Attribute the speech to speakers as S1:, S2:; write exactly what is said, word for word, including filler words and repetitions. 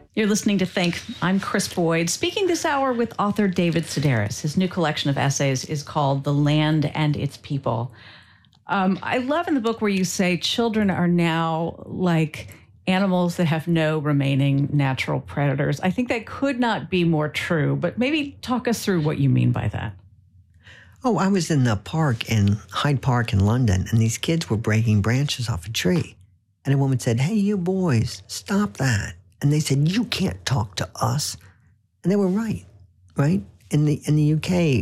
S1: You're listening to Think. I'm Chris Boyd, speaking this hour with author David Sedaris. His new collection of essays is called The Land and Its People. Um, I love in the book where you say children are now like animals that have no remaining natural predators. I think that could not be more true, but maybe talk us through what you mean by that.
S2: Oh, I was in the park in Hyde Park in London, and these kids were breaking branches off a tree. And a woman said, "Hey, you boys, stop that." And they said, "You can't talk to us." And they were right, right? In the in the U K,